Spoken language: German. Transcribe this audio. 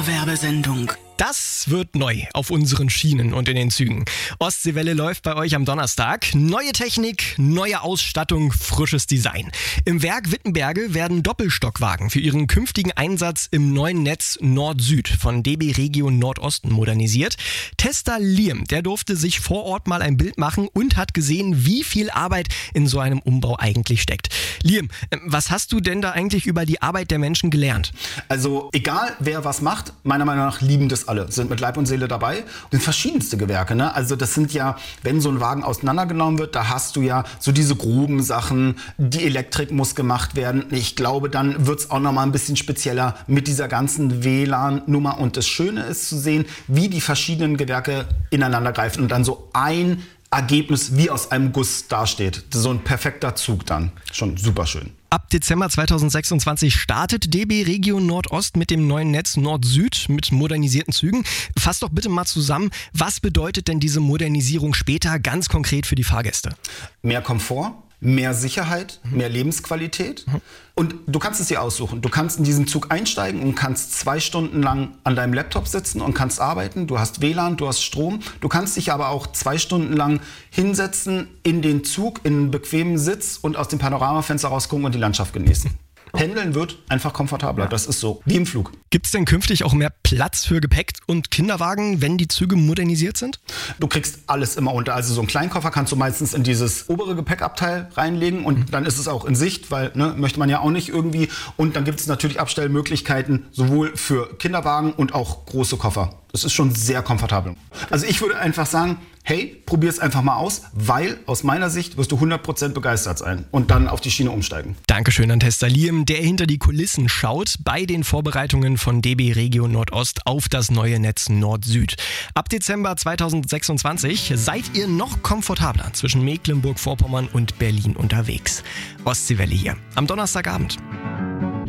Radiowerbesendung. Das wird neu auf unseren Schienen und in den Zügen. Ostseewelle läuft bei euch am Donnerstag. Neue Technik, neue Ausstattung, frisches Design. Im Werk Wittenberge werden Doppelstockwagen für ihren künftigen Einsatz im neuen Netz Nord-Süd von DB Regio Nordosten modernisiert. Tester Liam, der durfte sich vor Ort mal ein Bild machen und hat gesehen, wie viel Arbeit in so einem Umbau eigentlich steckt. Liam, was hast du denn da eigentlich über die Arbeit der Menschen gelernt? Also egal, wer was macht, meiner Meinung nach lieben das alle, sind mit Leib und Seele dabei. Das sind verschiedenste Gewerke, ne? Also das sind ja, wenn so ein Wagen auseinandergenommen wird, da hast du ja so diese groben Sachen, die Elektrik muss gemacht werden. Ich glaube, dann wird es auch nochmal ein bisschen spezieller mit dieser ganzen WLAN-Nummer. Und das Schöne ist zu sehen, wie die verschiedenen Gewerke ineinander greifen und dann so ein Ergebnis wie aus einem Guss dasteht. So ein perfekter Zug dann. Schon super schön. Ab Dezember 2026 startet DB Regio Nordost mit dem neuen Netz Nord-Süd mit modernisierten Zügen. Fass doch bitte mal zusammen, was bedeutet denn diese Modernisierung später ganz konkret für die Fahrgäste? Mehr Komfort, mehr Sicherheit, mehr Lebensqualität. Und du kannst es dir aussuchen. Du kannst in diesen Zug einsteigen und kannst 2 Stunden lang an deinem Laptop sitzen und kannst arbeiten. Du hast WLAN, du hast Strom. Du kannst dich aber auch 2 Stunden lang hinsetzen in den Zug, in einen bequemen Sitz und aus dem Panoramafenster rausgucken und die Landschaft genießen. Pendeln wird einfach komfortabler. Das ist so, wie im Flug. Gibt es denn künftig auch mehr Platz für Gepäck und Kinderwagen, wenn die Züge modernisiert sind? Du kriegst alles immer unter. Also so einen Kleinkoffer kannst du meistens in dieses obere Gepäckabteil reinlegen und dann ist es auch in Sicht, weil möchte man ja auch nicht irgendwie. Und dann gibt es natürlich Abstellmöglichkeiten sowohl für Kinderwagen und auch große Koffer. Das ist schon sehr komfortabel. Also ich würde einfach sagen, hey, probier es einfach mal aus, weil aus meiner Sicht wirst du 100% begeistert sein und dann auf die Schiene umsteigen. Dankeschön an Tester Liam, der hinter die Kulissen schaut bei den Vorbereitungen von DB Regio Nordost auf das neue Netz Nord-Süd. Ab Dezember 2026 seid ihr noch komfortabler zwischen Mecklenburg-Vorpommern und Berlin unterwegs. Ostseewelle hier am Donnerstagabend.